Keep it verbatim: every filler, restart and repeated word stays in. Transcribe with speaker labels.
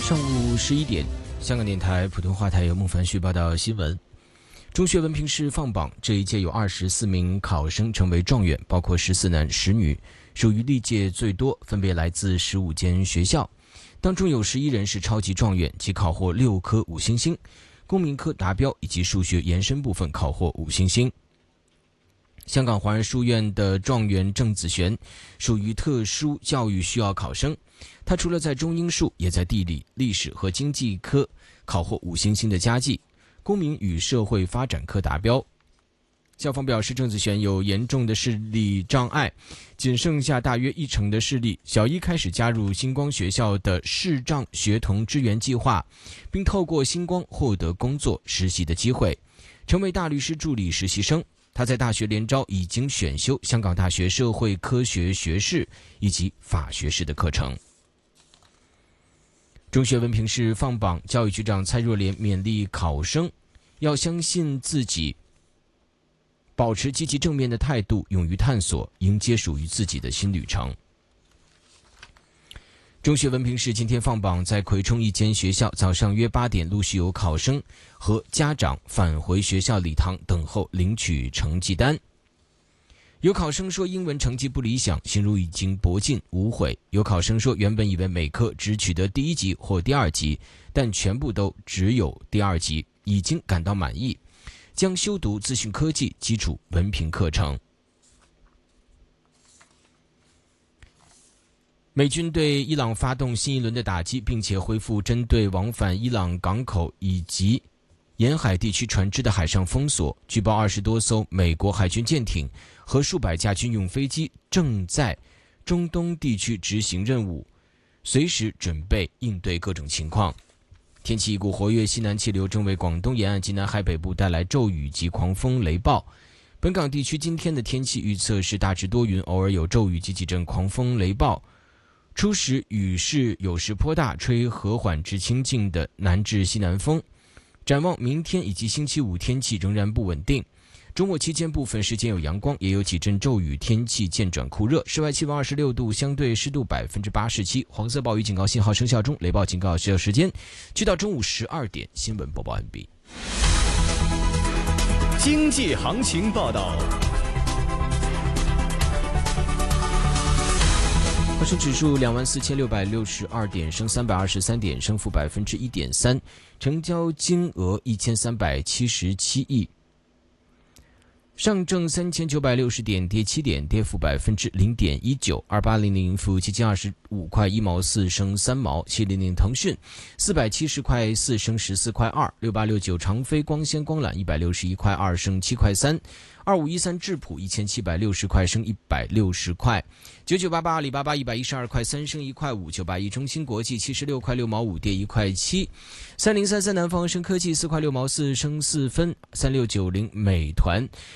Speaker 1: 上午十一点，香港电台普通话台由孟凡旭报道新闻。中学文凭试放榜，这一届有二十四名考生成为状元，包括十四男十女，属于历届最多，分别来自十五间学校。当中有十一人是超级状元，即考获六颗五星星，公民科达标以及数学延伸部分考获五星星。香港华人书院的状元郑子璇属于特殊教育需要考生，他除了在中英数，也在地理、历史和经济科考获五星星的佳绩，公民与社会发展科达标。校方表示，郑子璇有严重的视力障碍，仅剩下大约一成的视力。小一开始加入星光学校的视障学童支援计划，并透过星光获得工作实习的机会，成为大律师助理实习生。他在大学联招已经选修香港大学社会科学学士以及法学士的课程。中学文凭试放榜，教育局长蔡若莲勉励考生要相信自己，保持积极正面的态度，勇于探索，迎接属于自己的新旅程。中学文凭试今天放榜，在葵涌一间学校，早上约八点陆续有考生和家长返回学校礼堂等候领取成绩单。有考生说英文成绩不理想，心如已经博尽无悔。有考生说原本以为每科只取得第一级或第二级，但全部都只有第二级，已经感到满意，将修读资讯科技基础文凭课程。美军对伊朗发动新一轮的打击，并且恢复针对往返伊朗港口以及沿海地区船只的海上封锁。据报二十多艘美国海军舰艇和数百架军用飞机正在中东地区执行任务，随时准备应对各种情况。天气，一股活跃西南气流正为广东沿岸及南海北部带来骤雨及狂风雷暴。本港地区今天的天气预测是大致多云，偶尔有骤雨及几阵狂风雷暴，初时雨势有时颇大，吹和缓至清劲的南至西南风。展望明天以及星期五天气仍然不稳定，周末期间部分时间有阳光，也有几阵骤雨，天气渐转酷热。室外气温二十六度，相对湿度百分之八十七。黄色暴雨警告信号生效中，雷暴警告需要时间。去到中午十二点，新闻播报完毕。
Speaker 2: 经济行情报道。
Speaker 1: 恒生指数两万四千六百六十二点，升三百二十三点，升幅百分之一点三，成交金额一千三百七十七亿。上证三千九百六十点，跌七点，跌幅百分之零点一九。二八零零服务基金二十五块一毛四，升三毛。七零零腾讯四百七十块四，升十四块二。六八六九长飞光纤光缆一百六十一块二，升七块三。二五一三智普一千七百六十块，升一百六十块。九九八八阿里巴巴一百一十二块三，升一块五。九八一中芯国际七十六块六毛五，跌一块七。三零三三南方生科技四块六毛四，升四分。三六九零美团